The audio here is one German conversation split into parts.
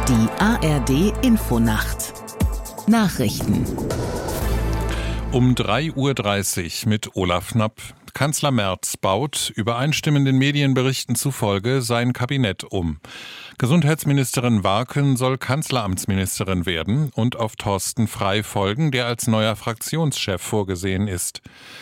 Die ARD-Infonacht. Nachrichten. Um 3:30 Uhr mit Olaf Knapp. Kanzler Merz baut, übereinstimmenden Medienberichten zufolge, sein Kabinett um. Gesundheitsministerin Warken soll Kanzleramtsministerin werden und auf Thorsten Frey folgen, der als neuer Fraktionschef vorgesehen ist.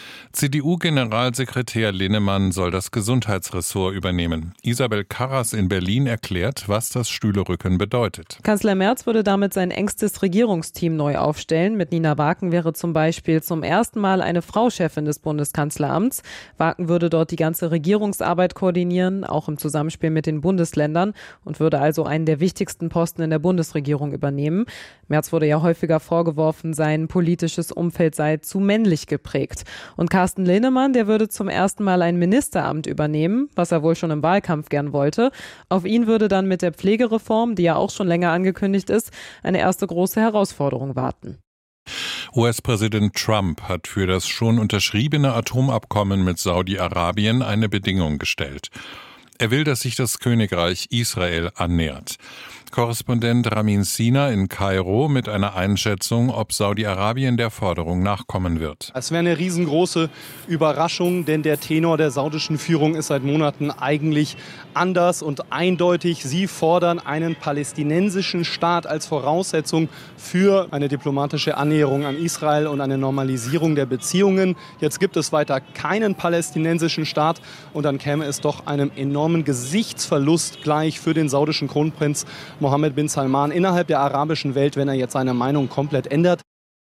CDU-Generalsekretär Linnemann soll das Gesundheitsressort übernehmen. Isabel Karras in Berlin erklärt, was das Stühlerücken bedeutet. Kanzler Merz würde damit sein engstes Regierungsteam neu aufstellen. Mit Nina Warken wäre zum Beispiel zum ersten Mal eine Frau Chefin des Bundeskanzleramts. Warken würde dort die ganze Regierungsarbeit koordinieren, auch im Zusammenspiel mit den Bundesländern, und würde also einen der wichtigsten Posten in der Bundesregierung übernehmen. Merz wurde ja häufiger vorgeworfen, sein politisches Umfeld sei zu männlich geprägt. Und Carsten Linnemann, der würde zum ersten Mal ein Ministeramt übernehmen, was er wohl schon im Wahlkampf gern wollte. Auf ihn würde dann mit der Pflegereform, die ja auch schon länger angekündigt ist, eine erste große Herausforderung warten. US-Präsident Trump hat für das schon unterschriebene Atomabkommen mit Saudi-Arabien eine Bedingung gestellt. Er will, dass sich das Königreich Israel annähert. Korrespondent Ramin Sina in Kairo mit einer Einschätzung, ob Saudi-Arabien der Forderung nachkommen wird. Es wäre eine riesengroße Überraschung, denn der Tenor der saudischen Führung ist seit Monaten eigentlich anders und eindeutig. Sie fordern einen palästinensischen Staat als Voraussetzung für eine diplomatische Annäherung an Israel und eine Normalisierung der Beziehungen. Jetzt gibt es weiter keinen palästinensischen Staat und dann käme es doch einem enormen Gesichtsverlust gleich für den saudischen Kronprinz Mohammed bin Salman innerhalb der arabischen Welt, wenn er jetzt seine Meinung komplett ändert.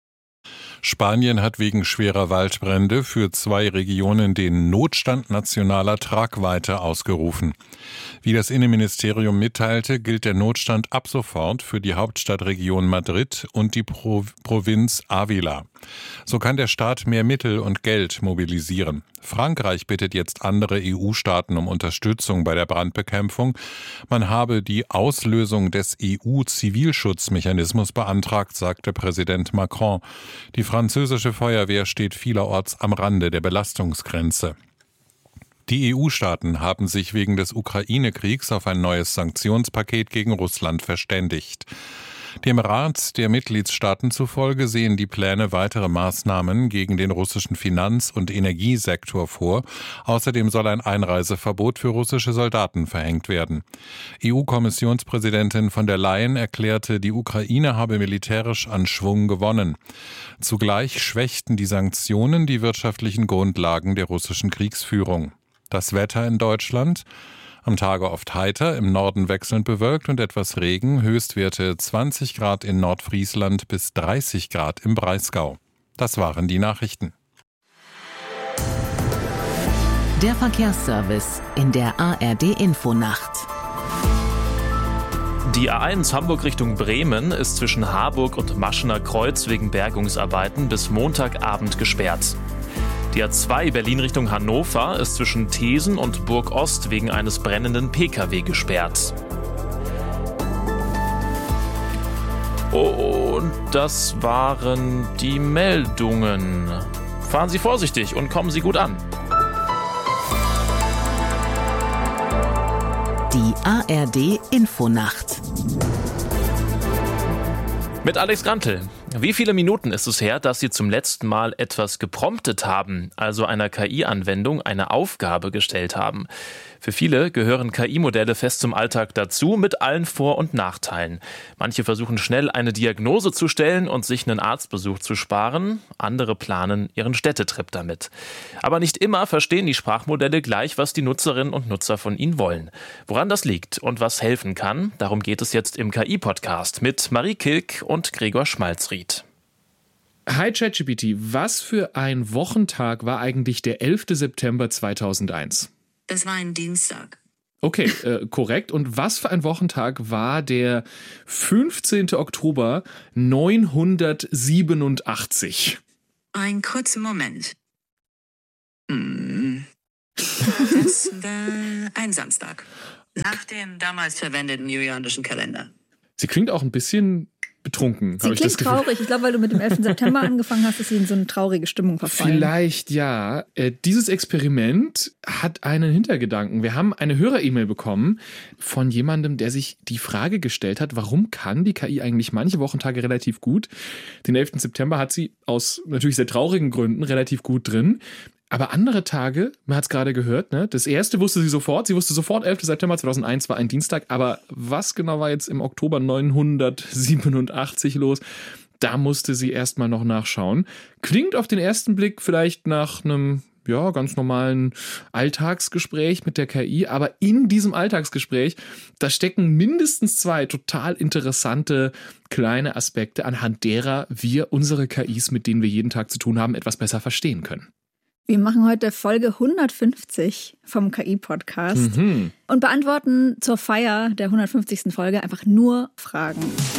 Spanien hat wegen schwerer Waldbrände für 2 Regionen den Notstand nationaler Tragweite ausgerufen. Wie das Innenministerium mitteilte, gilt der Notstand ab sofort für die Hauptstadtregion Madrid und die Provinz Ávila. So kann der Staat mehr Mittel und Geld mobilisieren. Frankreich bittet jetzt andere EU-Staaten um Unterstützung bei der Brandbekämpfung. Man habe die Auslösung des EU-Zivilschutzmechanismus beantragt, sagte Präsident Macron. Die französische Feuerwehr steht vielerorts am Rande der Belastungsgrenze. Die EU-Staaten haben sich wegen des Ukraine-Kriegs auf ein neues Sanktionspaket gegen Russland verständigt. Dem Rat der Mitgliedstaaten zufolge sehen die Pläne weitere Maßnahmen gegen den russischen Finanz- und Energiesektor vor. Außerdem soll ein Einreiseverbot für russische Soldaten verhängt werden. EU-Kommissionspräsidentin von der Leyen erklärte, die Ukraine habe militärisch an Schwung gewonnen. Zugleich schwächten die Sanktionen die wirtschaftlichen Grundlagen der russischen Kriegsführung. Das Wetter in Deutschland: am Tage oft heiter, im Norden wechselnd bewölkt und etwas Regen, Höchstwerte 20 Grad in Nordfriesland bis 30 Grad im Breisgau. Das waren die Nachrichten. Der Verkehrsservice in der ARD-Infonacht. Die A1 Hamburg Richtung Bremen ist zwischen Harburg und Maschener Kreuz wegen Bergungsarbeiten bis Montagabend gesperrt. Die A2 Berlin Richtung Hannover ist zwischen Thesen und Burg Ost wegen eines brennenden Pkw gesperrt. Und das waren die Meldungen. Fahren Sie vorsichtig und kommen Sie gut an. Die ARD-Infonacht. Mit Alex Grantel. Wie viele Minuten ist es her, dass Sie zum letzten Mal etwas gepromptet haben, also einer KI-Anwendung eine Aufgabe gestellt haben? Für viele gehören KI-Modelle fest zum Alltag dazu, mit allen Vor- und Nachteilen. Manche versuchen schnell eine Diagnose zu stellen und sich einen Arztbesuch zu sparen. Andere planen ihren Städtetrip damit. Aber nicht immer verstehen die Sprachmodelle gleich, was die Nutzerinnen und Nutzer von ihnen wollen. Woran das liegt und was helfen kann, darum geht es jetzt im KI-Podcast mit Marie Kilk und Gregor Schmalzried. Hi ChatGPT, was für ein Wochentag war eigentlich der 11. September 2001? Das war ein Dienstag. Okay, korrekt. Und was für ein Wochentag war der 15. Oktober 987? Ein kurzer Moment. Das war ein Samstag. Nach dem damals verwendeten julianischen Kalender. Sie klingt auch ein bisschen betrunken. Sie klingt traurig. Ich glaube, weil du mit dem 11. September angefangen hast, ist sie in so eine traurige Stimmung verfallen. Vielleicht ja. Dieses Experiment hat einen Hintergedanken. Wir haben eine Hörer-E-Mail bekommen von jemandem, der sich die Frage gestellt hat, warum kann die KI eigentlich manche Wochentage relativ gut? Den 11. September hat sie aus natürlich sehr traurigen Gründen relativ gut drin. Aber andere Tage, man hat es gerade gehört, ne? Das erste wusste sie sofort. Sie wusste sofort, 11. September 2001 war ein Dienstag. Aber was genau war jetzt im Oktober 987 los? Da musste sie erstmal noch nachschauen. Klingt auf den ersten Blick vielleicht nach einem ganz normalen Alltagsgespräch mit der KI. Aber in diesem Alltagsgespräch, da stecken mindestens 2 total interessante kleine Aspekte, anhand derer wir unsere KIs, mit denen wir jeden Tag zu tun haben, etwas besser verstehen können. Wir machen heute Folge 150 vom KI-Podcast und beantworten zur Feier der 150. Folge einfach nur Fragen.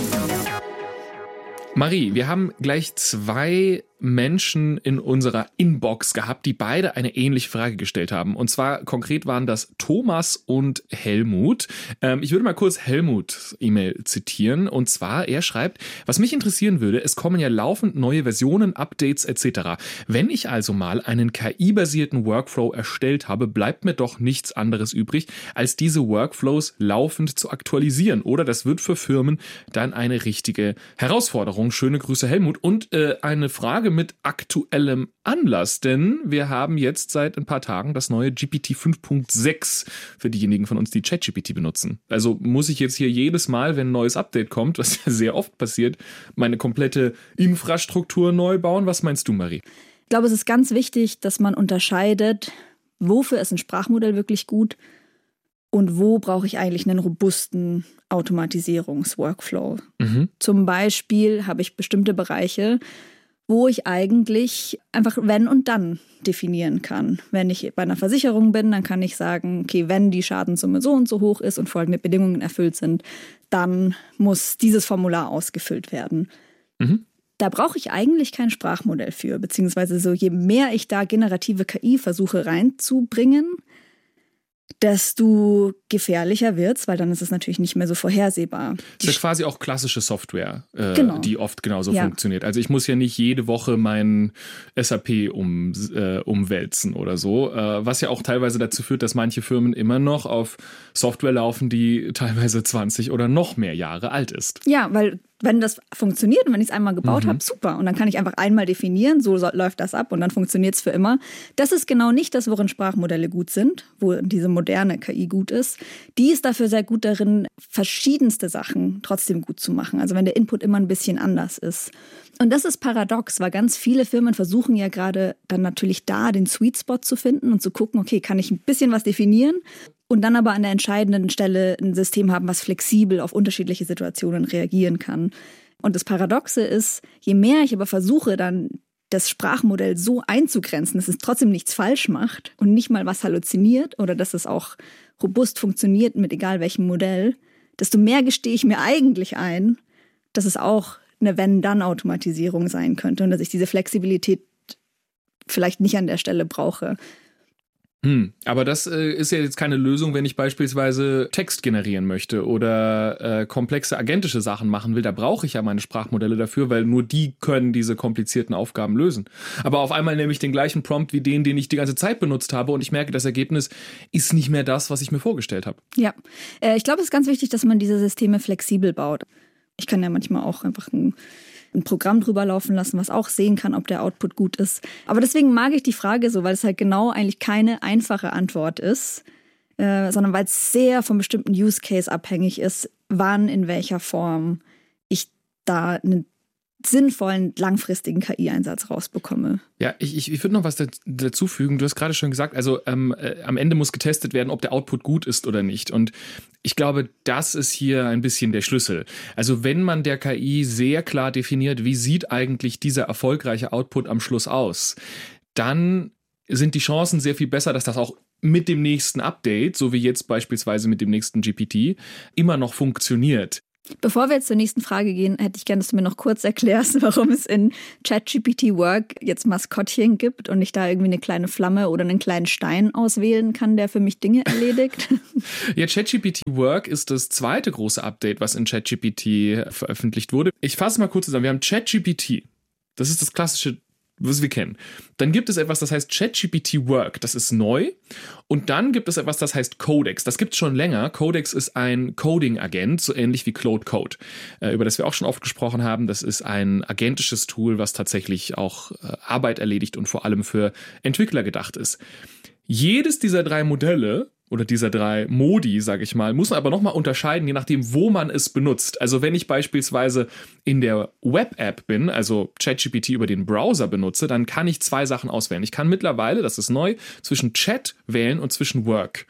Marie, wir haben gleich 2 Menschen in unserer Inbox gehabt, die beide eine ähnliche Frage gestellt haben. Und zwar konkret waren das Thomas und Helmut. Ich würde mal kurz Helmuts E-Mail zitieren. Und zwar, er schreibt, was mich interessieren würde, es kommen ja laufend neue Versionen, Updates etc. Wenn ich also mal einen KI-basierten Workflow erstellt habe, bleibt mir doch nichts anderes übrig, als diese Workflows laufend zu aktualisieren. Oder das wird für Firmen dann eine richtige Herausforderung. Schöne Grüße, Helmut. Und eine Frage mit aktuellem Anlass, denn wir haben jetzt seit ein paar Tagen das neue GPT 5.6 für diejenigen von uns, die ChatGPT benutzen. Also muss ich jetzt hier jedes Mal, wenn ein neues Update kommt, was ja sehr oft passiert, meine komplette Infrastruktur neu bauen? Was meinst du, Marie? Ich glaube, es ist ganz wichtig, dass man unterscheidet, wofür ist ein Sprachmodell wirklich gut und wo brauche ich eigentlich einen robusten Automatisierungsworkflow. Zum Beispiel habe ich bestimmte Bereiche, wo ich eigentlich einfach wenn und dann definieren kann. Wenn ich bei einer Versicherung bin, dann kann ich sagen, okay, wenn die Schadenssumme so und so hoch ist und folgende Bedingungen erfüllt sind, dann muss dieses Formular ausgefüllt werden. Da brauche ich eigentlich kein Sprachmodell für, beziehungsweise so je mehr ich da generative KI versuche reinzubringen, desto gefährlicher wird's, weil dann ist es natürlich nicht mehr so vorhersehbar. Das ist ja quasi auch klassische Software, genau, die oft genauso funktioniert. Also ich muss ja nicht jede Woche mein SAP umwälzen oder so, was ja auch teilweise dazu führt, dass manche Firmen immer noch auf Software laufen, die teilweise 20 oder noch mehr Jahre alt ist. Ja, weil wenn das funktioniert und wenn ich es einmal gebaut habe, super. Und dann kann ich einfach einmal definieren, so läuft das ab und dann funktioniert es für immer. Das ist genau nicht das, worin Sprachmodelle gut sind, wo diese moderne KI gut ist. Die ist dafür sehr gut darin, verschiedenste Sachen trotzdem gut zu machen. Also wenn der Input immer ein bisschen anders ist. Und das ist paradox, weil ganz viele Firmen versuchen ja gerade dann natürlich da den Sweet Spot zu finden und zu gucken, okay, kann ich ein bisschen was definieren? Und dann aber an der entscheidenden Stelle ein System haben, was flexibel auf unterschiedliche Situationen reagieren kann. Und das Paradoxe ist, je mehr ich aber versuche, dann das Sprachmodell so einzugrenzen, dass es trotzdem nichts falsch macht und nicht mal was halluziniert oder dass es auch robust funktioniert mit egal welchem Modell, desto mehr gestehe ich mir eigentlich ein, dass es auch eine Wenn-Dann-Automatisierung sein könnte und dass ich diese Flexibilität vielleicht nicht an der Stelle brauche. Aber das ist ja jetzt keine Lösung, wenn ich beispielsweise Text generieren möchte oder komplexe agentische Sachen machen will. Da brauche ich ja meine Sprachmodelle dafür, weil nur die können diese komplizierten Aufgaben lösen. Aber auf einmal nehme ich den gleichen Prompt wie den ich die ganze Zeit benutzt habe und ich merke, das Ergebnis ist nicht mehr das, was ich mir vorgestellt habe. Ja, ich glaube, es ist ganz wichtig, dass man diese Systeme flexibel baut. Ich kann ja manchmal auch einfach ein Programm drüber laufen lassen, was auch sehen kann, ob der Output gut ist. Aber deswegen mag ich die Frage so, weil es halt genau eigentlich keine einfache Antwort ist, sondern weil es sehr vom bestimmten Use Case abhängig ist, wann, in welcher Form ich da einen sinnvollen, langfristigen KI-Einsatz rausbekomme. Ja, ich würde noch was dazu fügen. Du hast gerade schon gesagt, also am Ende muss getestet werden, ob der Output gut ist oder nicht. Und ich glaube, das ist hier ein bisschen der Schlüssel. Also wenn man der KI sehr klar definiert, wie sieht eigentlich dieser erfolgreiche Output am Schluss aus, dann sind die Chancen sehr viel besser, dass das auch mit dem nächsten Update, so wie jetzt beispielsweise mit dem nächsten GPT, immer noch funktioniert. Bevor wir jetzt zur nächsten Frage gehen, hätte ich gerne, dass du mir noch kurz erklärst, warum es in ChatGPT Work jetzt Maskottchen gibt und ich da irgendwie eine kleine Flamme oder einen kleinen Stein auswählen kann, der für mich Dinge erledigt. Ja, ChatGPT Work ist das zweite große Update, was in ChatGPT veröffentlicht wurde. Ich fasse mal kurz zusammen. Wir haben ChatGPT. Das ist das klassische, was wir kennen. Dann gibt es etwas, das heißt ChatGPT Work. Das ist neu. Und dann gibt es etwas, das heißt Codex. Das gibt es schon länger. Codex ist ein Coding-Agent, so ähnlich wie Claude Code, über das wir auch schon oft gesprochen haben. Das ist ein agentisches Tool, was tatsächlich auch Arbeit erledigt und vor allem für Entwickler gedacht ist. Jedes dieser 3 Modelle oder dieser 3 Modi, sage ich mal, muss man aber nochmal unterscheiden, je nachdem, wo man es benutzt. Also wenn ich beispielsweise in der Web-App bin, also ChatGPT über den Browser benutze, dann kann ich 2 Sachen auswählen. Ich kann mittlerweile, das ist neu, zwischen Chat wählen und zwischen Work.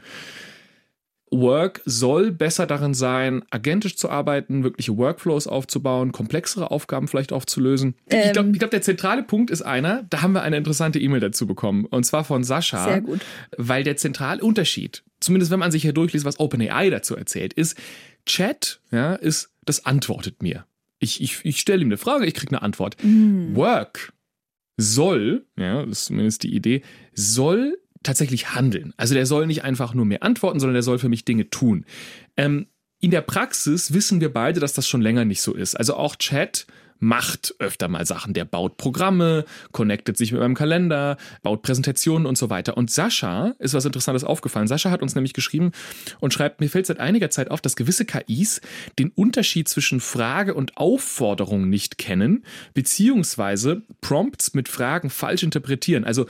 Work soll besser darin sein, agentisch zu arbeiten, wirkliche Workflows aufzubauen, komplexere Aufgaben vielleicht aufzulösen. Ich glaube, der zentrale Punkt ist einer, da haben wir eine interessante E-Mail dazu bekommen, und zwar von Sascha. Sehr gut. Weil der zentrale Unterschied, zumindest wenn man sich hier durchliest, was OpenAI dazu erzählt, ist, Chat, ja, ist, das antwortet mir. Ich stelle ihm eine Frage, ich kriege eine Antwort. Work soll, ja, das ist zumindest die Idee, soll tatsächlich handeln. Also der soll nicht einfach nur mir antworten, sondern der soll für mich Dinge tun. In der Praxis wissen wir beide, dass das schon länger nicht so ist. Also auch Chat macht öfter mal Sachen. Der baut Programme, connectet sich mit meinem Kalender, baut Präsentationen und so weiter. Und Sascha ist was Interessantes aufgefallen. Sascha hat uns nämlich geschrieben und schreibt, mir fällt seit einiger Zeit auf, dass gewisse KIs den Unterschied zwischen Frage und Aufforderung nicht kennen, beziehungsweise Prompts mit Fragen falsch interpretieren. Also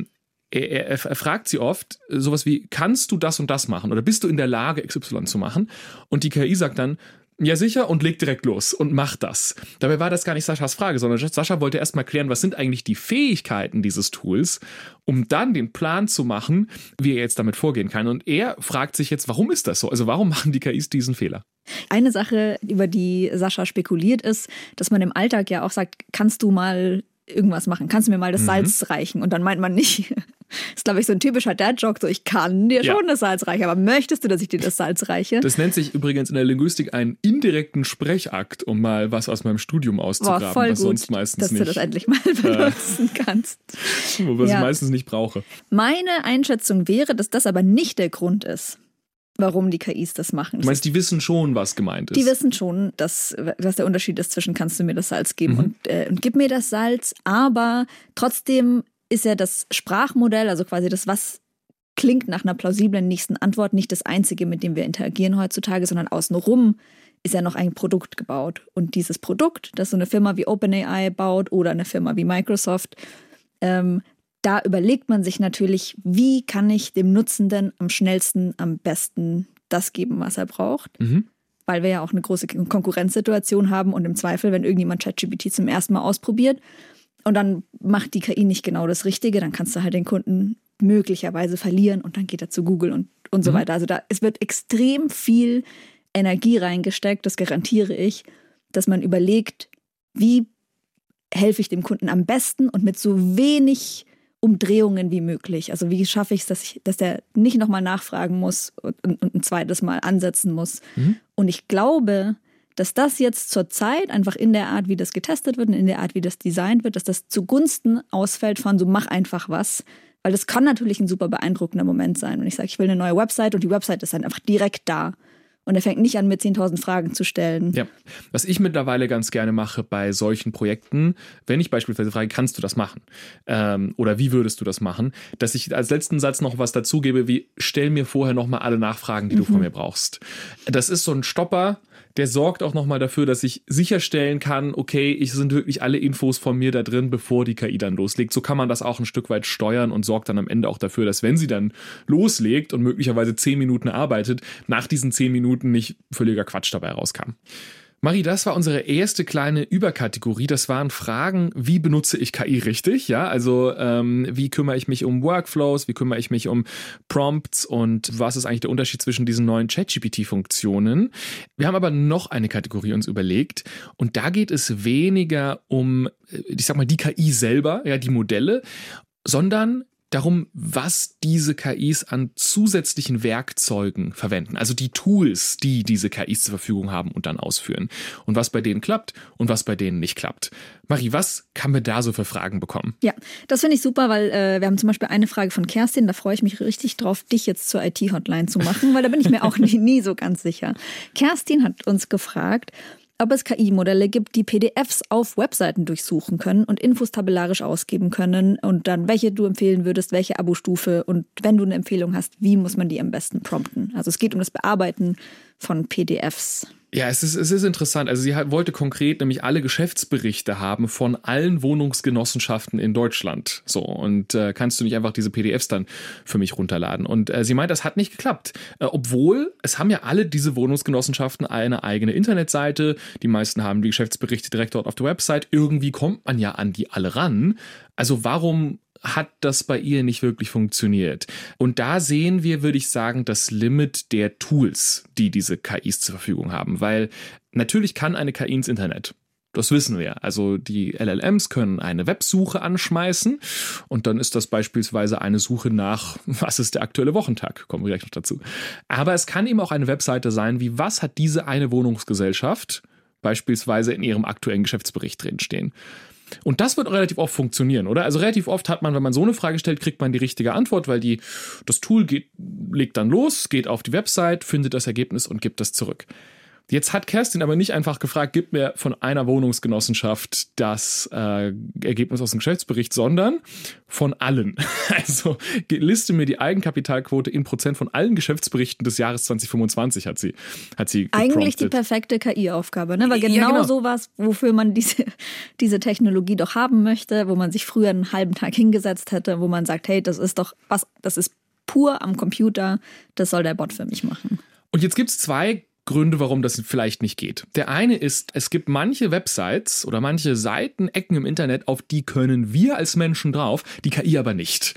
er fragt sie oft sowas wie, kannst du das und das machen? Oder bist du in der Lage, XY zu machen? Und die KI sagt dann, ja sicher, und legt direkt los und macht das. Dabei war das gar nicht Saschas Frage, sondern Sascha wollte erst mal klären, was sind eigentlich die Fähigkeiten dieses Tools, um dann den Plan zu machen, wie er jetzt damit vorgehen kann. Und er fragt sich jetzt, warum ist das so? Also warum machen die KIs diesen Fehler? Eine Sache, über die Sascha spekuliert, ist, dass man im Alltag ja auch sagt, kannst du mal irgendwas machen, kannst du mir mal das Salz reichen? Und dann meint man nicht, das ist, glaube ich, so ein typischer Dad-Joke, so ich kann dir schon das Salz reichen, aber möchtest du, dass ich dir das Salz reiche? Das nennt sich übrigens in der Linguistik einen indirekten Sprechakt, um mal was aus meinem Studium auszugraben, voll was gut, sonst meistens dass nicht. Du das endlich mal benutzen kannst. Was ich meistens nicht brauche. Meine Einschätzung wäre, dass das aber nicht der Grund ist, warum die KIs das machen. Du meinst, die wissen schon, was gemeint ist? Die wissen schon, was der Unterschied ist zwischen kannst du mir das Salz geben und gib mir das Salz, aber trotzdem ist ja das Sprachmodell, also quasi das, was klingt nach einer plausiblen nächsten Antwort, nicht das einzige, mit dem wir interagieren heutzutage, sondern außenrum ist ja noch ein Produkt gebaut. Und dieses Produkt, das so eine Firma wie OpenAI baut oder eine Firma wie Microsoft, da überlegt man sich natürlich, wie kann ich dem Nutzenden am schnellsten, am besten das geben, was er braucht. Weil wir ja auch eine große Konkurrenzsituation haben und im Zweifel, wenn irgendjemand ChatGPT zum ersten Mal ausprobiert und dann macht die KI nicht genau das Richtige, dann kannst du halt den Kunden möglicherweise verlieren und dann geht er zu Google und so weiter. Also es wird extrem viel Energie reingesteckt, das garantiere ich, dass man überlegt, wie helfe ich dem Kunden am besten und mit so wenig Umdrehungen wie möglich. Also wie schaffe ich es, dass der nicht nochmal nachfragen muss und ein zweites Mal ansetzen muss. Und ich glaube, dass das jetzt zur Zeit einfach in der Art, wie das getestet wird und in der Art, wie das designt wird, dass das zugunsten ausfällt von so mach einfach was. Weil das kann natürlich ein super beeindruckender Moment sein. Und ich sage, ich will eine neue Website und die Website ist dann einfach direkt da. Und er fängt nicht an, mir 10.000 Fragen zu stellen. Ja, was ich mittlerweile ganz gerne mache bei solchen Projekten, wenn ich beispielsweise frage, kannst du das machen? Oder wie würdest du das machen? Dass ich als letzten Satz noch was dazugebe, wie stell mir vorher nochmal alle Nachfragen, die du von mir brauchst. Das ist so ein Stopper, der sorgt auch nochmal dafür, dass ich sicherstellen kann, okay, es sind wirklich alle Infos von mir da drin, bevor die KI dann loslegt. So kann man das auch ein Stück weit steuern und sorgt dann am Ende auch dafür, dass wenn sie dann loslegt und möglicherweise 10 Minuten arbeitet, nach diesen 10 Minuten nicht völliger Quatsch dabei rauskam. Marie, das war unsere erste kleine Überkategorie. Das waren Fragen, wie benutze ich KI richtig? Ja, also wie kümmere ich mich um Workflows, wie kümmere ich mich um Prompts und was ist eigentlich der Unterschied zwischen diesen neuen ChatGPT-Funktionen? Wir haben aber noch eine Kategorie uns überlegt und da geht es weniger um, ich sag mal, die KI selber, ja, die Modelle, sondern darum, was diese KIs an zusätzlichen Werkzeugen verwenden. Also die Tools, die diese KIs zur Verfügung haben und dann ausführen. Und was bei denen klappt und was bei denen nicht klappt. Marie, was kann wir da so für Fragen bekommen? Ja, das finde ich super, weil wir haben zum Beispiel eine Frage von Kerstin, da freue ich mich richtig drauf, dich jetzt zur IT-Hotline zu machen, weil da bin ich mir auch nie so ganz sicher. Kerstin hat uns gefragt, ob es KI-Modelle gibt, die PDFs auf Webseiten durchsuchen können und Infos tabellarisch ausgeben können und dann, welche du empfehlen würdest, welche Abo-Stufe und wenn du eine Empfehlung hast, wie muss man die am besten prompten? Also es geht um das Bearbeiten von PDFs. Ja, es ist interessant. Also sie wollte konkret nämlich alle Geschäftsberichte haben von allen Wohnungsgenossenschaften in Deutschland. So, und kannst du nicht einfach diese PDFs dann für mich runterladen? Und sie meint, das hat nicht geklappt. Obwohl, es haben ja alle diese Wohnungsgenossenschaften eine eigene Internetseite. Die meisten haben die Geschäftsberichte direkt dort auf der Website. Irgendwie kommt man ja an die alle ran. Also warum hat das bei ihr nicht wirklich funktioniert? Und da sehen wir, würde ich sagen, das Limit der Tools, die diese KIs zur Verfügung haben. Weil natürlich kann eine KI ins Internet. Das wissen wir. Also die LLMs können eine Websuche anschmeißen und dann ist das beispielsweise eine Suche nach, was ist der aktuelle Wochentag? Kommen wir gleich noch dazu. Aber es kann eben auch eine Webseite sein, wie was hat diese eine Wohnungsgesellschaft beispielsweise in ihrem aktuellen Geschäftsbericht drinstehen. Und das wird relativ oft funktionieren, oder? Also relativ oft hat man, wenn man so eine Frage stellt, kriegt man die richtige Antwort, weil das Tool legt dann los, geht auf die Website, findet das Ergebnis und gibt das zurück. Jetzt hat Kerstin aber nicht einfach gefragt, gib mir von einer Wohnungsgenossenschaft das Ergebnis aus dem Geschäftsbericht, sondern von allen. Also liste mir die Eigenkapitalquote in Prozent von allen Geschäftsberichten des Jahres 2025, hat sie gepromptet. Eigentlich die perfekte KI-Aufgabe, ne? Weil genau sowas, wofür man diese Technologie doch haben möchte, wo man sich früher einen halben Tag hingesetzt hätte, wo man sagt, hey, das ist pur am Computer, das soll der Bot für mich machen. Und jetzt gibt es zwei Gründe, warum das vielleicht nicht geht. Der eine ist, es gibt manche Websites oder manche Seitenecken im Internet, auf die können wir als Menschen drauf, die KI aber nicht.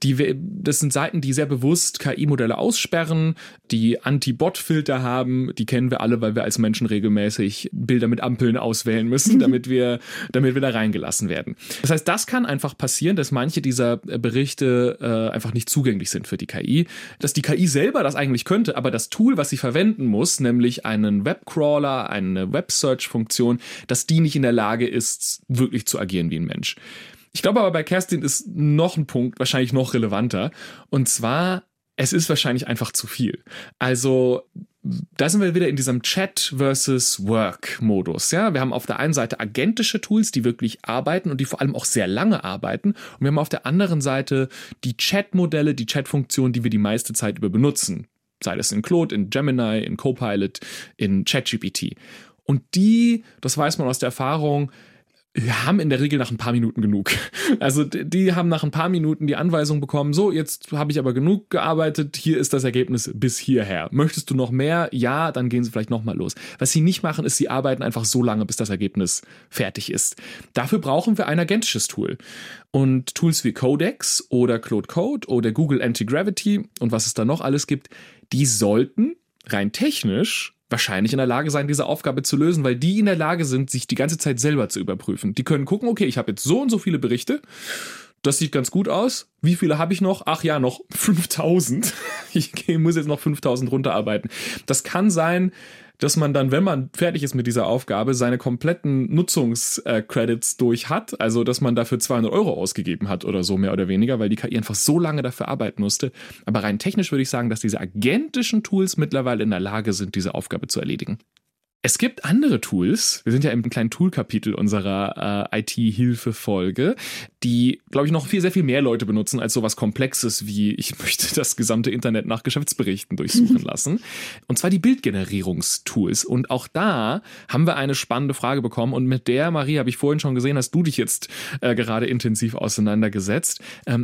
Das sind Seiten, die sehr bewusst KI-Modelle aussperren, die Anti-Bot-Filter haben, die kennen wir alle, weil wir als Menschen regelmäßig Bilder mit Ampeln auswählen müssen, damit wir da reingelassen werden. Das heißt, das kann einfach passieren, dass manche dieser Berichte einfach nicht zugänglich sind für die KI, dass die KI selber das eigentlich könnte, aber das Tool, was sie verwenden muss, nämlich einen Webcrawler, eine Web-Search-Funktion, dass die nicht in der Lage ist, wirklich zu agieren wie ein Mensch. Ich glaube aber, bei Kerstin ist noch ein Punkt wahrscheinlich noch relevanter. Und zwar, es ist wahrscheinlich einfach zu viel. Also da sind wir wieder in diesem Chat versus Work-Modus. Ja? Wir haben auf der einen Seite agentische Tools, die wirklich arbeiten und die vor allem auch sehr lange arbeiten. Und wir haben auf der anderen Seite die Chat-Modelle, die Chat-Funktionen, die wir die meiste Zeit über benutzen. Sei das in Claude, in Gemini, in Copilot, in ChatGPT. Und das weiß man aus der Erfahrung, haben in der Regel nach ein paar Minuten genug. Also die haben nach ein paar Minuten die Anweisung bekommen, so, jetzt habe ich aber genug gearbeitet, hier ist das Ergebnis bis hierher. Möchtest du noch mehr? Ja, dann gehen sie vielleicht nochmal los. Was sie nicht machen, ist, sie arbeiten einfach so lange, bis das Ergebnis fertig ist. Dafür brauchen wir ein agentisches Tool. Und Tools wie Codex oder Claude Code oder Google Anti-Gravity und was es da noch alles gibt, die sollten rein technisch wahrscheinlich in der Lage sein, diese Aufgabe zu lösen, weil die in der Lage sind, sich die ganze Zeit selber zu überprüfen. Die können gucken, okay, ich habe jetzt so und so viele Berichte, das sieht ganz gut aus. Wie viele habe ich noch? Ach ja, noch 5000. Ich muss jetzt noch 5000 runterarbeiten. Das kann sein, dass man dann, wenn man fertig ist mit dieser Aufgabe, seine kompletten Nutzungscredits durch hat. Also, dass man dafür 200 € ausgegeben hat oder so, mehr oder weniger, weil die KI einfach so lange dafür arbeiten musste. Aber rein technisch würde ich sagen, dass diese agentischen Tools mittlerweile in der Lage sind, diese Aufgabe zu erledigen. Es gibt andere Tools, wir sind ja im kleinen Tool-Kapitel unserer IT-Hilfe-Folge, die, glaube ich, noch sehr viel mehr Leute benutzen als sowas Komplexes wie, ich möchte das gesamte Internet nach Geschäftsberichten durchsuchen lassen. Und zwar die Bildgenerierungstools. Und auch da haben wir eine spannende Frage bekommen und mit der, Marie, habe ich vorhin schon gesehen, hast du dich jetzt gerade intensiv auseinandergesetzt.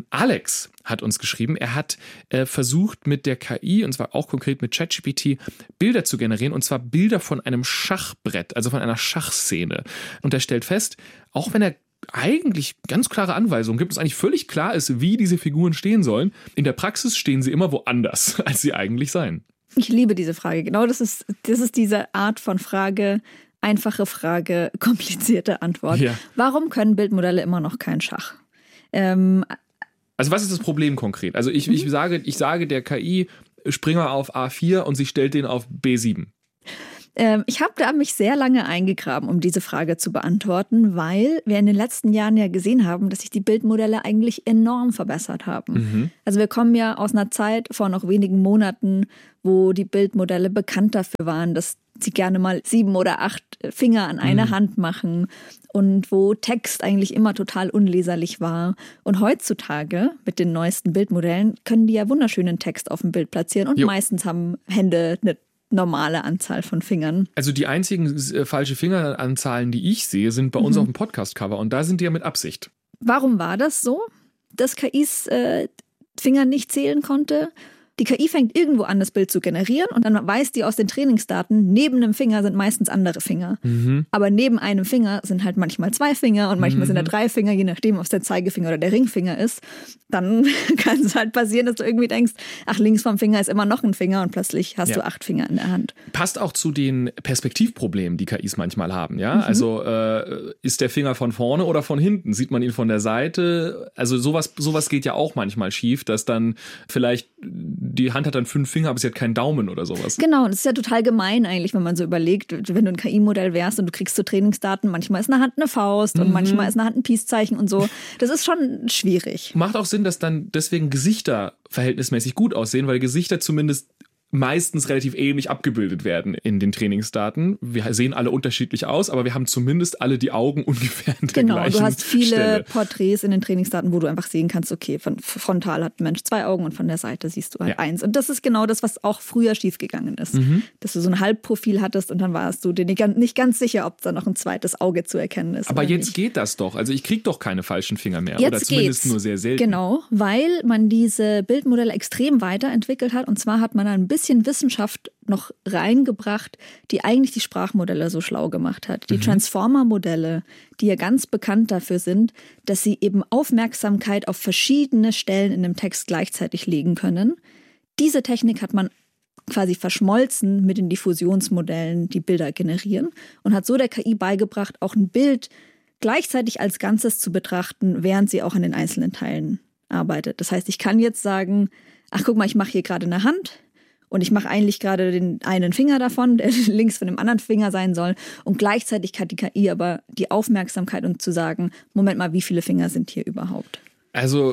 Alex hat uns geschrieben, er hat versucht mit der KI, und zwar auch konkret mit ChatGPT, Bilder zu generieren, und zwar Bilder von einem Schachbrett, also von einer Schachszene. Und er stellt fest, auch wenn er eigentlich ganz klare Anweisungen gibt, es eigentlich völlig klar ist, wie diese Figuren stehen sollen, in der Praxis stehen sie immer woanders, als sie eigentlich seien. Ich liebe diese Frage. Genau, das ist diese Art von Frage, einfache Frage, komplizierte Antwort. Ja. Warum können Bildmodelle immer noch kein Schach? Also was ist das Problem konkret? Also ich sage der KI, Springer auf A4 und sie stellt den auf B7. Ich habe da mich sehr lange eingegraben, um diese Frage zu beantworten, weil wir in den letzten Jahren ja gesehen haben, dass sich die Bildmodelle eigentlich enorm verbessert haben. Also wir kommen ja aus einer Zeit vor noch wenigen Monaten, wo die Bildmodelle bekannt dafür waren, dass sie gerne mal 7 oder 8 Finger an einer Hand machen und wo Text eigentlich immer total unleserlich war. Und heutzutage mit den neuesten Bildmodellen können die ja wunderschönen Text auf dem Bild platzieren und meistens haben Hände eine normale Anzahl von Fingern. Also die einzigen falsche Fingeranzahlen, die ich sehe, sind bei uns auf dem Podcast-Cover und da sind die ja mit Absicht. Warum war das so, dass KIs Finger nicht zählen konnte? Die KI fängt irgendwo an, das Bild zu generieren und dann weiß die aus den Trainingsdaten, neben einem Finger sind meistens andere Finger. Aber neben einem Finger sind halt manchmal 2 Finger und manchmal sind da 3 Finger, je nachdem, ob es der Zeigefinger oder der Ringfinger ist. Dann kann es halt passieren, dass du irgendwie denkst, ach, links vom Finger ist immer noch ein Finger und plötzlich hast du 8 Finger in der Hand. Passt auch zu den Perspektivproblemen, die KIs manchmal haben. Ja? Also ist der Finger von vorne oder von hinten? Sieht man ihn von der Seite? Also sowas geht ja auch manchmal schief, dass dann vielleicht die Hand hat dann 5 Finger, aber sie hat keinen Daumen oder sowas. Genau, und das ist ja total gemein eigentlich, wenn man so überlegt, wenn du ein KI-Modell wärst und du kriegst so Trainingsdaten, manchmal ist eine Hand eine Faust und manchmal ist eine Hand ein Peace-Zeichen und so. Das ist schon schwierig. Macht auch Sinn, dass dann deswegen Gesichter verhältnismäßig gut aussehen, weil Gesichter zumindest meistens relativ ähnlich abgebildet werden in den Trainingsdaten. Wir sehen alle unterschiedlich aus, aber wir haben zumindest alle die Augen ungefähr an der gleichen Stelle. Genau, du hast viele Porträts in den Trainingsdaten, wo du einfach sehen kannst, okay, von frontal hat ein Mensch 2 Augen und von der Seite siehst du halt 1. Und das ist genau das, was auch früher schiefgegangen ist. Dass du so ein Halbprofil hattest und dann warst du dir nicht ganz sicher, ob da noch ein zweites Auge zu erkennen ist. Aber jetzt geht das doch. Also ich kriege doch keine falschen Finger mehr. Jetzt oder zumindest nur sehr selten. Genau, weil man diese Bildmodelle extrem weiterentwickelt hat. Und zwar hat man ein bisschen Wissenschaft noch reingebracht, die eigentlich die Sprachmodelle so schlau gemacht hat. Die Transformer-Modelle, die ja ganz bekannt dafür sind, dass sie eben Aufmerksamkeit auf verschiedene Stellen in einem Text gleichzeitig legen können. Diese Technik hat man quasi verschmolzen mit den Diffusionsmodellen, die Bilder generieren und hat so der KI beigebracht, auch ein Bild gleichzeitig als Ganzes zu betrachten, während sie auch an den einzelnen Teilen arbeitet. Das heißt, ich kann jetzt sagen, ach guck mal, ich mache hier gerade eine Hand und ich mache eigentlich gerade den einen Finger davon, der links von dem anderen Finger sein soll. Und gleichzeitig hat die KI aber die Aufmerksamkeit, um zu sagen, Moment mal, wie viele Finger sind hier überhaupt? Also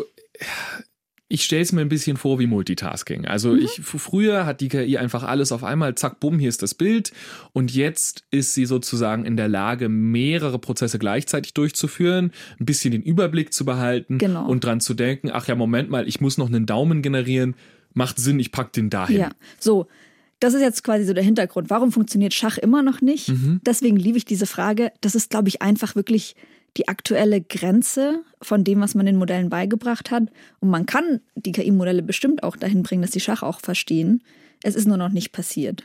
ich stelle es mir ein bisschen vor wie Multitasking. Also früher hat die KI einfach alles auf einmal, zack, bumm, hier ist das Bild. Und jetzt ist sie sozusagen in der Lage, mehrere Prozesse gleichzeitig durchzuführen, ein bisschen den Überblick zu behalten und dran zu denken, ach ja, Moment mal, ich muss noch einen Daumen generieren. Macht Sinn, ich pack den dahin. Ja, so. Das ist jetzt quasi so der Hintergrund. Warum funktioniert Schach immer noch nicht? Deswegen liebe ich diese Frage. Das ist, glaube ich, einfach wirklich die aktuelle Grenze von dem, was man den Modellen beigebracht hat. Und man kann die KI-Modelle bestimmt auch dahin bringen, dass sie Schach auch verstehen. Es ist nur noch nicht passiert.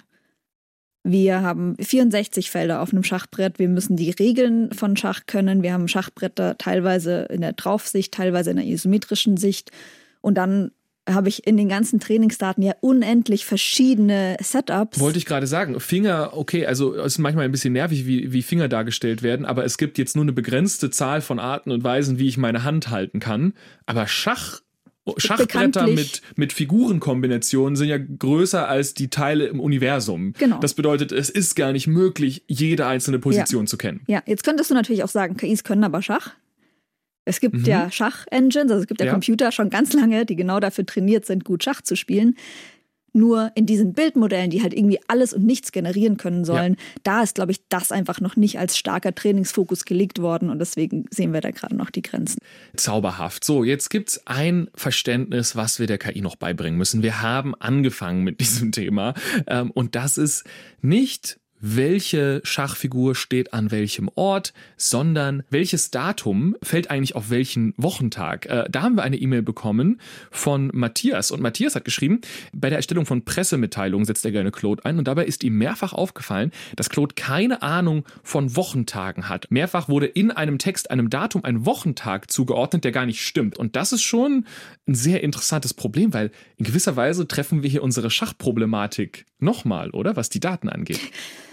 Wir haben 64 Felder auf einem Schachbrett. Wir müssen die Regeln von Schach können. Wir haben Schachbretter teilweise in der Draufsicht, teilweise in der isometrischen Sicht. Und dann habe ich in den ganzen Trainingsdaten ja unendlich verschiedene Setups. Wollte ich gerade sagen, Finger, okay, also es ist manchmal ein bisschen nervig, wie Finger dargestellt werden, aber es gibt jetzt nur eine begrenzte Zahl von Arten und Weisen, wie ich meine Hand halten kann. Aber Schachbretter mit Figurenkombinationen sind ja größer als die Teile im Universum. Genau. Das bedeutet, es ist gar nicht möglich, jede einzelne Position zu kennen. Ja, jetzt könntest du natürlich auch sagen, KIs können aber Schach. Es gibt ja Schach-Engines, also es gibt ja Computer schon ganz lange, die genau dafür trainiert sind, gut Schach zu spielen. Nur in diesen Bildmodellen, die halt irgendwie alles und nichts generieren können sollen, da ist, glaube ich, das einfach noch nicht als starker Trainingsfokus gelegt worden und deswegen sehen wir da gerade noch die Grenzen. Zauberhaft. So, jetzt gibt's ein Verständnis, was wir der KI noch beibringen müssen. Wir haben angefangen mit diesem Thema und das ist nicht, welche Schachfigur steht an welchem Ort, sondern welches Datum fällt eigentlich auf welchen Wochentag. Da haben wir eine E-Mail bekommen von Matthias und Matthias hat geschrieben, bei der Erstellung von Pressemitteilungen setzt er gerne Claude ein und dabei ist ihm mehrfach aufgefallen, dass Claude keine Ahnung von Wochentagen hat. Mehrfach wurde in einem Text einem Datum ein Wochentag zugeordnet, der gar nicht stimmt und das ist schon ein sehr interessantes Problem, weil in gewisser Weise treffen wir hier unsere Schachproblematik nochmal, oder? Was die Daten angeht.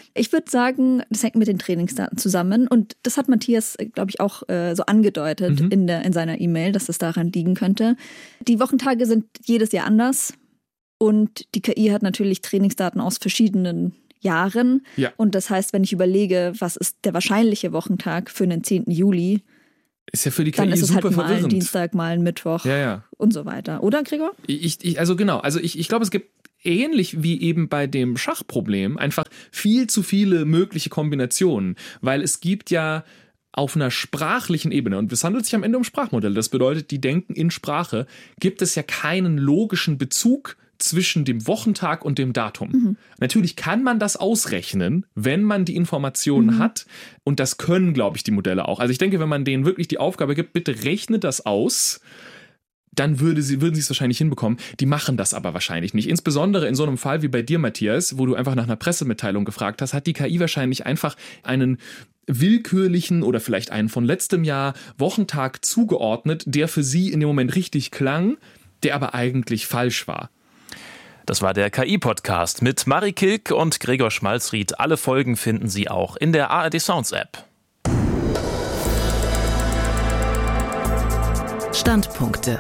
Ich würde sagen, das hängt mit den Trainingsdaten zusammen. Und das hat Matthias, glaube ich, auch so angedeutet in seiner E-Mail, dass es daran liegen könnte. Die Wochentage sind jedes Jahr anders. Und die KI hat natürlich Trainingsdaten aus verschiedenen Jahren. Ja. Und das heißt, wenn ich überlege, was ist der wahrscheinliche Wochentag für den 10. Juli, ist ja für die KI dann ist es super halt mal verwirrend. ein Dienstag, mal ein Mittwoch und so weiter. Oder, Gregor? Ich glaube, es gibt ähnlich wie eben bei dem Schachproblem einfach viel zu viele mögliche Kombinationen, weil es gibt ja auf einer sprachlichen Ebene, und es handelt sich am Ende um Sprachmodelle, das bedeutet, die denken in Sprache, gibt es ja keinen logischen Bezug zwischen dem Wochentag und dem Datum. Natürlich kann man das ausrechnen, wenn man die Informationen hat, und das können, glaube ich, die Modelle auch. Also ich denke, wenn man denen wirklich die Aufgabe gibt, bitte rechnet das aus, dann würden sie es wahrscheinlich hinbekommen. Die machen das aber wahrscheinlich nicht. Insbesondere in so einem Fall wie bei dir, Matthias, wo du einfach nach einer Pressemitteilung gefragt hast, hat die KI wahrscheinlich einfach einen willkürlichen oder vielleicht einen von letztem Jahr Wochentag zugeordnet, der für sie in dem Moment richtig klang, der aber eigentlich falsch war. Das war der KI-Podcast mit Marie Kilk und Gregor Schmalzried. Alle Folgen finden Sie auch in der ARD Sounds App. Standpunkte.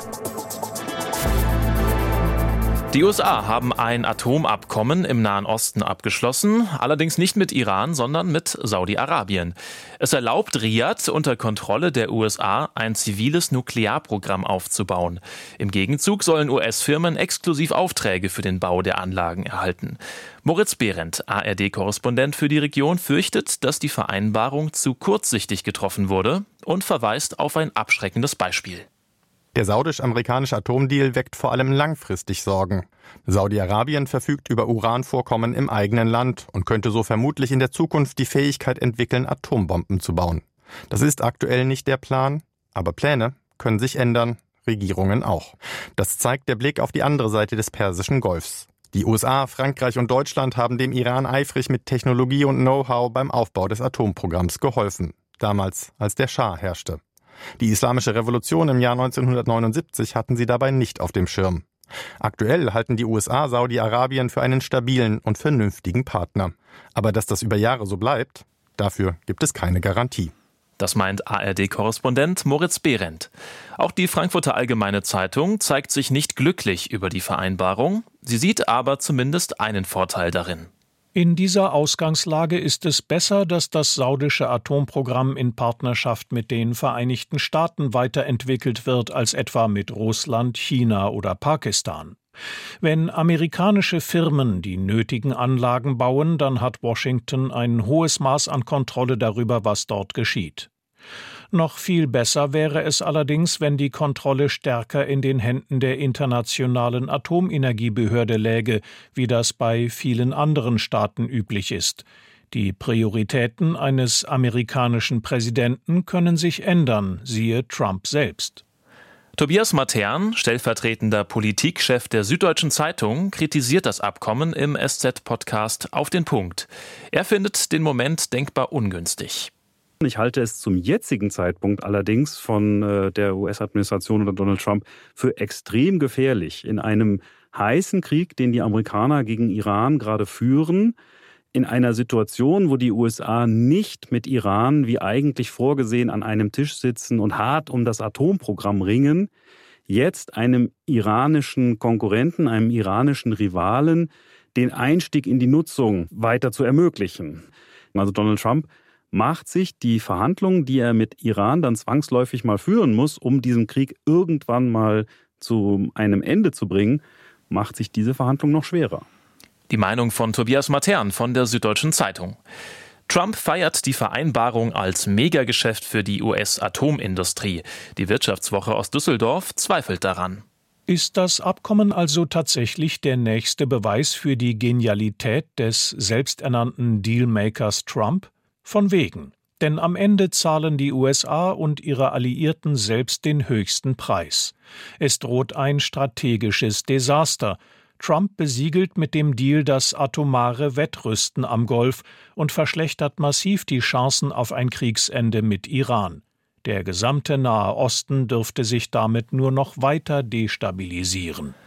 Die USA haben ein Atomabkommen im Nahen Osten abgeschlossen, allerdings nicht mit Iran, sondern mit Saudi-Arabien. Es erlaubt Riad unter Kontrolle der USA ein ziviles Nuklearprogramm aufzubauen. Im Gegenzug sollen US-Firmen exklusiv Aufträge für den Bau der Anlagen erhalten. Moritz Behrendt, ARD-Korrespondent für die Region, fürchtet, dass die Vereinbarung zu kurzsichtig getroffen wurde und verweist auf ein abschreckendes Beispiel. Der saudisch-amerikanische Atomdeal weckt vor allem langfristig Sorgen. Saudi-Arabien verfügt über Uranvorkommen im eigenen Land und könnte so vermutlich in der Zukunft die Fähigkeit entwickeln, Atombomben zu bauen. Das ist aktuell nicht der Plan, aber Pläne können sich ändern, Regierungen auch. Das zeigt der Blick auf die andere Seite des Persischen Golfs. Die USA, Frankreich und Deutschland haben dem Iran eifrig mit Technologie und Know-how beim Aufbau des Atomprogramms geholfen. Damals, als der Schah herrschte. Die Islamische Revolution im Jahr 1979 hatten sie dabei nicht auf dem Schirm. Aktuell halten die USA Saudi-Arabien für einen stabilen und vernünftigen Partner. Aber dass das über Jahre so bleibt, dafür gibt es keine Garantie. Das meint ARD-Korrespondent Moritz Behrendt. Auch die Frankfurter Allgemeine Zeitung zeigt sich nicht glücklich über die Vereinbarung. Sie sieht aber zumindest einen Vorteil darin. In dieser Ausgangslage ist es besser, dass das saudische Atomprogramm in Partnerschaft mit den Vereinigten Staaten weiterentwickelt wird als etwa mit Russland, China oder Pakistan. Wenn amerikanische Firmen die nötigen Anlagen bauen, dann hat Washington ein hohes Maß an Kontrolle darüber, was dort geschieht. Noch viel besser wäre es allerdings, wenn die Kontrolle stärker in den Händen der Internationalen Atomenergiebehörde läge, wie das bei vielen anderen Staaten üblich ist. Die Prioritäten eines amerikanischen Präsidenten können sich ändern, siehe Trump selbst. Tobias Matern, stellvertretender Politikchef der Süddeutschen Zeitung, kritisiert das Abkommen im SZ-Podcast Auf den Punkt. Er findet den Moment denkbar ungünstig. Ich halte es zum jetzigen Zeitpunkt allerdings von der US-Administration oder Donald Trump für extrem gefährlich. In einem heißen Krieg, den die Amerikaner gegen Iran gerade führen, in einer Situation, wo die USA nicht mit Iran, wie eigentlich vorgesehen, an einem Tisch sitzen und hart um das Atomprogramm ringen, jetzt einem iranischen Konkurrenten, einem iranischen Rivalen, den Einstieg in die Nutzung weiter zu ermöglichen. Also Donald Trump macht sich die Verhandlungen, die er mit Iran dann zwangsläufig mal führen muss, um diesen Krieg irgendwann mal zu einem Ende zu bringen, macht sich diese Verhandlung noch schwerer. Die Meinung von Tobias Matern von der Süddeutschen Zeitung. Trump feiert die Vereinbarung als Megageschäft für die US-Atomindustrie. Die Wirtschaftswoche aus Düsseldorf zweifelt daran. Ist das Abkommen also tatsächlich der nächste Beweis für die Genialität des selbsternannten Dealmakers Trump? Von wegen. Denn am Ende zahlen die USA und ihre Alliierten selbst den höchsten Preis. Es droht ein strategisches Desaster. Trump besiegelt mit dem Deal das atomare Wettrüsten am Golf und verschlechtert massiv die Chancen auf ein Kriegsende mit Iran. Der gesamte Nahe Osten dürfte sich damit nur noch weiter destabilisieren.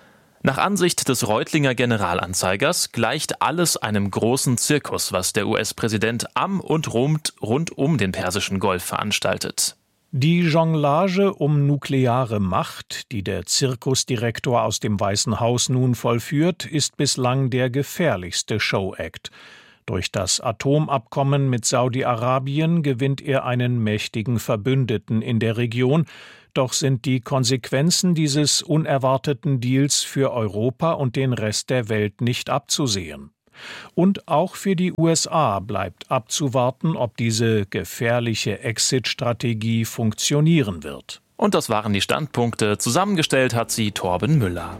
Nach Ansicht des Reutlinger Generalanzeigers gleicht alles einem großen Zirkus, was der US-Präsident am und rund um den Persischen Golf veranstaltet. Die Jonglage um nukleare Macht, die der Zirkusdirektor aus dem Weißen Haus nun vollführt, ist bislang der gefährlichste Show-Act. Durch das Atomabkommen mit Saudi-Arabien gewinnt er einen mächtigen Verbündeten in der Region. Doch sind die Konsequenzen dieses unerwarteten Deals für Europa und den Rest der Welt nicht abzusehen. Und auch für die USA bleibt abzuwarten, ob diese gefährliche Exit-Strategie funktionieren wird. Und das waren die Standpunkte. Zusammengestellt hat sie Torben Müller.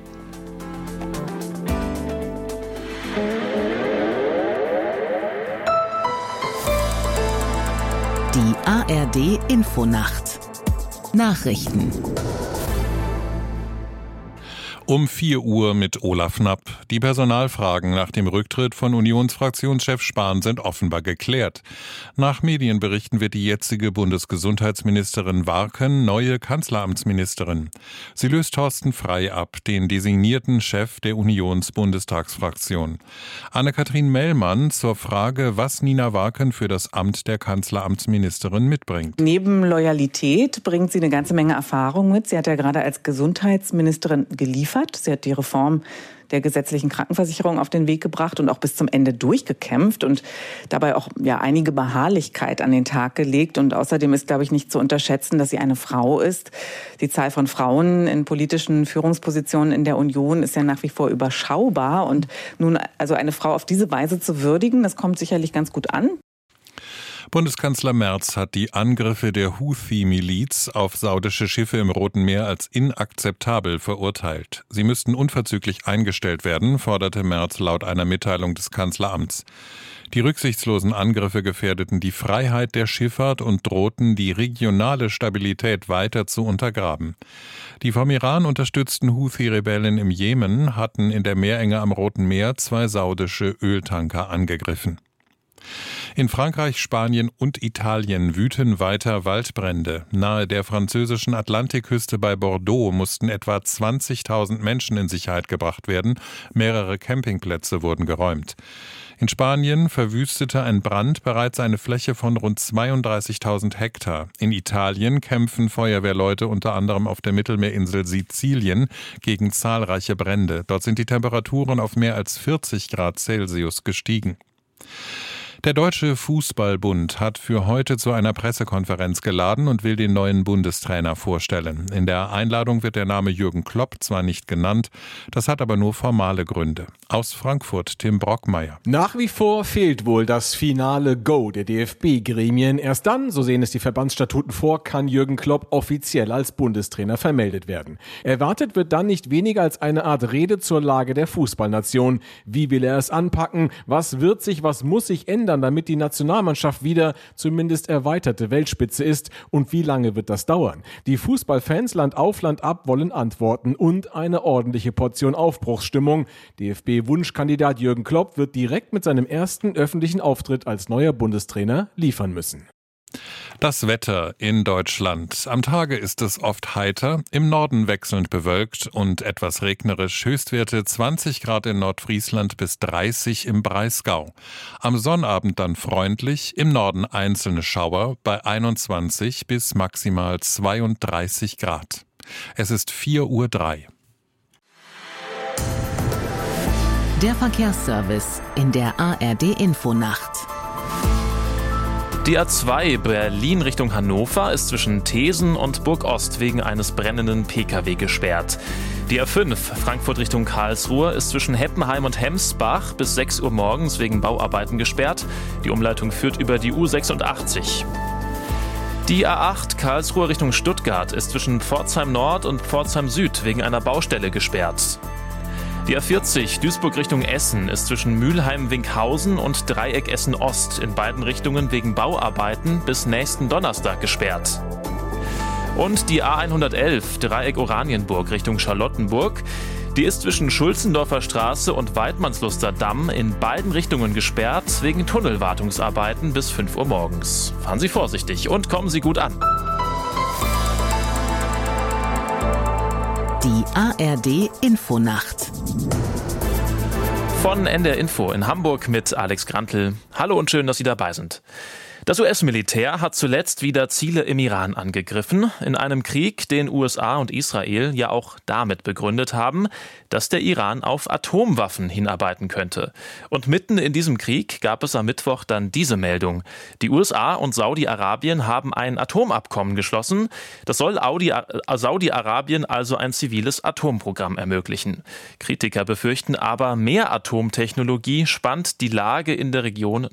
Die ARD Infonacht. Nachrichten. Um 4 Uhr mit Olaf Knapp. Die Personalfragen nach dem Rücktritt von Unionsfraktionschef Spahn sind offenbar geklärt. Nach Medienberichten wird die jetzige Bundesgesundheitsministerin Warken neue Kanzleramtsministerin. Sie löst Thorsten Frey ab, den designierten Chef der Unionsbundestagsfraktion. Anne-Kathrin Mellmann zur Frage, was Nina Warken für das Amt der Kanzleramtsministerin mitbringt. Neben Loyalität bringt sie eine ganze Menge Erfahrung mit. Sie hat ja gerade als Gesundheitsministerin geliefert. Sie hat die Reform der gesetzlichen Krankenversicherung auf den Weg gebracht und auch bis zum Ende durchgekämpft und dabei auch einige Beharrlichkeit an den Tag gelegt. Und außerdem ist, glaube ich, nicht zu unterschätzen, dass sie eine Frau ist. Die Zahl von Frauen in politischen Führungspositionen in der Union ist ja nach wie vor überschaubar. Und nun also eine Frau auf diese Weise zu würdigen, das kommt sicherlich ganz gut an. Bundeskanzler Merz hat die Angriffe der Houthi-Miliz auf saudische Schiffe im Roten Meer als inakzeptabel verurteilt. Sie müssten unverzüglich eingestellt werden, forderte Merz laut einer Mitteilung des Kanzleramts. Die rücksichtslosen Angriffe gefährdeten die Freiheit der Schifffahrt und drohten, die regionale Stabilität weiter zu untergraben. Die vom Iran unterstützten Houthi-Rebellen im Jemen hatten in der Meerenge am Roten Meer 2 saudische Öltanker angegriffen. In Frankreich, Spanien und Italien wüten weiter Waldbrände. Nahe der französischen Atlantikküste bei Bordeaux mussten etwa 20.000 Menschen in Sicherheit gebracht werden. Mehrere Campingplätze wurden geräumt. In Spanien verwüstete ein Brand bereits eine Fläche von rund 32.000 Hektar. In Italien kämpfen Feuerwehrleute unter anderem auf der Mittelmeerinsel Sizilien gegen zahlreiche Brände. Dort sind die Temperaturen auf mehr als 40 Grad Celsius gestiegen. Der Deutsche Fußballbund hat für heute zu einer Pressekonferenz geladen und will den neuen Bundestrainer vorstellen. In der Einladung wird der Name Jürgen Klopp zwar nicht genannt, das hat aber nur formale Gründe. Aus Frankfurt Tim Brockmeier. Nach wie vor fehlt wohl das finale Go der DFB-Gremien. Erst dann, so sehen es die Verbandsstatuten vor, kann Jürgen Klopp offiziell als Bundestrainer vermeldet werden. Erwartet wird dann nicht weniger als eine Art Rede zur Lage der Fußballnation. Wie will er es anpacken? Was wird sich, was muss sich ändern, damit die Nationalmannschaft wieder zumindest erweiterte Weltspitze ist? Und wie lange wird das dauern? Die Fußballfans Land auf, Land ab wollen Antworten und eine ordentliche Portion Aufbruchsstimmung. DFB-Wunschkandidat Jürgen Klopp wird direkt mit seinem ersten öffentlichen Auftritt als neuer Bundestrainer liefern müssen. Das Wetter in Deutschland. Am Tage ist es oft heiter, im Norden wechselnd bewölkt und etwas regnerisch. Höchstwerte 20 Grad in Nordfriesland bis 30 im Breisgau. Am Sonnabend dann freundlich, im Norden einzelne Schauer bei 21 bis maximal 32 Grad. Es ist 4:03 Uhr. Der Verkehrsservice in der ARD Infonacht. Die A2 Berlin Richtung Hannover ist zwischen Thesen und Burg-Ost wegen eines brennenden Pkw gesperrt. Die A5 Frankfurt Richtung Karlsruhe ist zwischen Heppenheim und Hemsbach bis 6 Uhr morgens wegen Bauarbeiten gesperrt. Die Umleitung führt über die U86. Die A8 Karlsruhe Richtung Stuttgart ist zwischen Pforzheim Nord und Pforzheim Süd wegen einer Baustelle gesperrt. Die A40 Duisburg Richtung Essen ist zwischen Mülheim-Winkhausen und Dreieck Essen-Ost in beiden Richtungen wegen Bauarbeiten bis nächsten Donnerstag gesperrt. Und die A111 Dreieck Oranienburg Richtung Charlottenburg, die ist zwischen Schulzendorfer Straße und Weidmannsluster Damm in beiden Richtungen gesperrt wegen Tunnelwartungsarbeiten bis 5 Uhr morgens. Fahren Sie vorsichtig und kommen Sie gut an. Die ARD Infonacht. Von NDR Info in Hamburg mit Alex Grantl. Hallo und schön, dass Sie dabei sind. Das US-Militär hat zuletzt wieder Ziele im Iran angegriffen, in einem Krieg, den USA und Israel ja auch damit begründet haben, dass der Iran auf Atomwaffen hinarbeiten könnte. Und mitten in diesem Krieg gab es am Mittwoch dann diese Meldung. Die USA und Saudi-Arabien haben ein Atomabkommen geschlossen. Das soll Saudi-Arabien also ein ziviles Atomprogramm ermöglichen. Kritiker befürchten aber, mehr Atomtechnologie spannt die Lage in der Region